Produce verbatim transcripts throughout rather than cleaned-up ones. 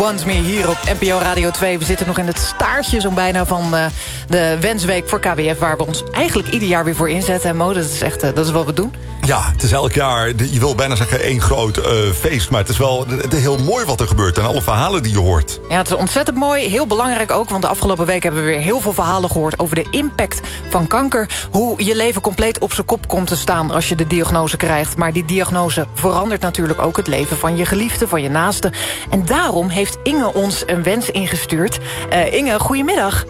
Want Me hier op N P O Radio twee. We zitten nog in het staartje zo'n bijna van uh, de Wensweek voor K W F... waar we ons eigenlijk ieder jaar weer voor inzetten. En Mo, dat is echt uh, dat is wat we doen. Ja, het is elk jaar, je wil bijna zeggen één groot uh, feest... maar het is wel het is heel mooi wat er gebeurt en alle verhalen die je hoort. Ja, het is ontzettend mooi, heel belangrijk ook... want de afgelopen week hebben we weer heel veel verhalen gehoord... over de impact van kanker. Hoe je leven compleet op zijn kop komt te staan als je de diagnose krijgt. Maar die diagnose verandert natuurlijk ook het leven van je geliefde, van je naaste. En daarom heeft Inge ons een wens ingestuurd. Uh, Inge, goedemiddag.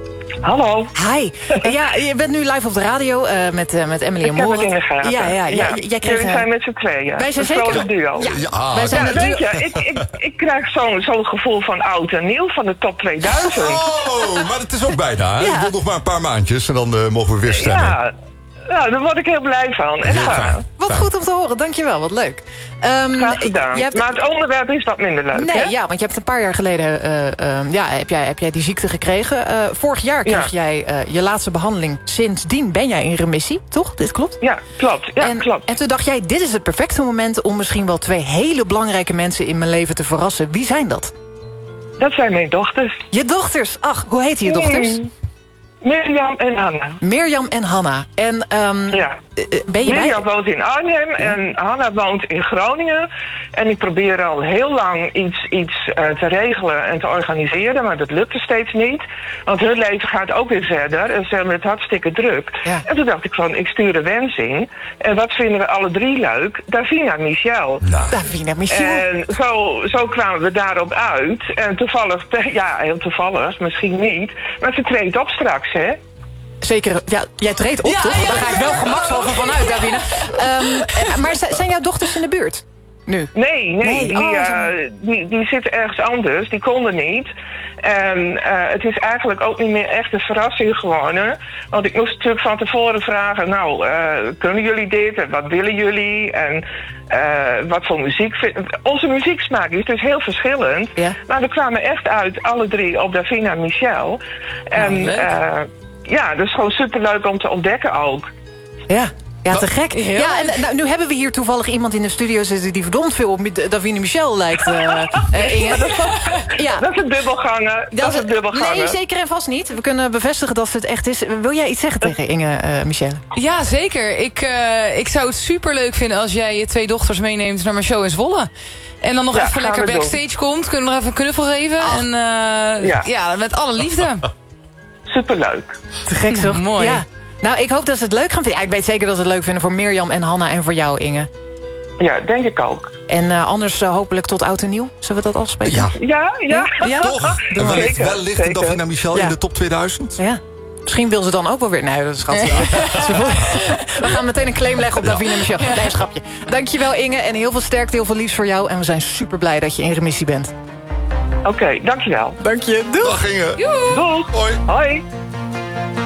Hallo. Hi. Ja, je bent nu live op de radio uh, met, uh, met Emily en Moritz. Ik heb het in de gaten. Ja, ja, ja. ja. Jij kreeg, Jullie zijn met z'n tweeën. Wij zijn een zeker een duo. Ja, ja, wij zijn ja, een duo. weet je, ik, ik, ik krijg zo'n zo'n gevoel van oud en nieuw van de top tweeduizend. Oh, maar het is ook bijna. Hè? Ja. Ik wil nog maar een paar maandjes en dan uh, mogen we weer stemmen. Ja. Ja, daar word ik heel blij van. Echt waar. Wat Fijn. goed om te horen, dankjewel, wat leuk. Um, Graag gedaan. je hebt... Maar het onderwerp is wat minder leuk, Nee, hè? ja, want je hebt een paar jaar geleden uh, uh, ja, heb, jij, heb jij die ziekte gekregen. Uh, vorig jaar kreeg Ja. jij uh, je laatste behandeling. Sindsdien ben jij in remissie, toch? Dit klopt? Ja, klopt. Ja, en, klopt. en toen dacht jij, dit is het perfecte moment... om misschien wel twee hele belangrijke mensen in mijn leven te verrassen. Wie zijn dat? Dat zijn mijn dochters. Je dochters. Ach, hoe heten je dochters? Mm. Mirjam en Anna. Mirjam en Hanna. En um, Ja. ben je Mirjam bij... woont in Arnhem en Hanna woont in Groningen. En ik probeer al heel lang iets, iets uh, te regelen en te organiseren, maar dat lukte steeds niet. Want hun leven gaat ook weer verder en ze hebben het hartstikke druk. Ja. En toen dacht ik van, ik stuur een wens in. En wat vinden we alle drie leuk? Davina Michel. Nou, Davina Michel. En zo, zo kwamen we daarop uit. En toevallig, ja, heel toevallig, misschien niet. Maar ze treedt op straks, hè? Zeker, ja, jij treedt op, Ja, toch? ja, Daar ga ik wel gemakshalve vanuit, Davina. Um, maar z- zijn jouw dochters in de buurt? Nu? Nee, nee, Nee, die, oh, uh, zo. die, die zitten ergens anders. Die konden niet. En uh, het is eigenlijk ook niet meer echt een verrassing geworden. Want ik moest natuurlijk van tevoren vragen... nou, uh, kunnen jullie dit? En wat willen jullie? En uh, wat voor muziek... Onze muzieksmaak is dus heel verschillend. Ja. Maar we kwamen echt uit, alle drie, op Davina Michel. En leuk. uh, ja, dat is gewoon superleuk om te ontdekken ook. Ja. Ja, te gek. Heel Ja, en nou, nu hebben we hier toevallig iemand in de studio zitten... die verdomd veel op Davina Michel lijkt, uh, uh, Inge. Ja. Dat is een dubbelganger. Dat, is een dubbelganger. Nee, zeker en vast niet. We kunnen bevestigen dat het echt is. Wil jij iets zeggen tegen Inge, uh, Michel? Ja, zeker. Ik, uh, ik zou het superleuk vinden als jij je twee dochters meeneemt naar mijn show in Zwolle. En dan nog Ja, even gaan lekker we doen. backstage komt. Kunnen we nog even een knuffel geven. En uh, Ja. ja, met alle liefde. Superleuk. Te gek, toch? Mooi. Ja. Nou, ik hoop dat ze het leuk gaan vinden. Ja, ik weet zeker dat ze het leuk vinden voor Mirjam en Hanna en voor jou, Inge. Ja, denk ik ook. En uh, anders uh, hopelijk tot oud en nieuw. Zullen we dat afspreken? ja, Ja, ja. Ja? toch? En wellicht, Zeker, wellicht zeker. Davina Michel Ja. in de top tweeduizend? Ja. Misschien wil ze dan ook wel weer... Nee, dat is schattig. We gaan meteen een claim leggen op Davina Michel. Nee, schapje. Dankjewel, Inge. En heel veel sterkte, heel veel liefs voor jou. En we zijn super blij dat je in remissie bent. Oké, okay, dankjewel. Dank je. Doei. Dag Inge. Doeg. Hoi. Hoi.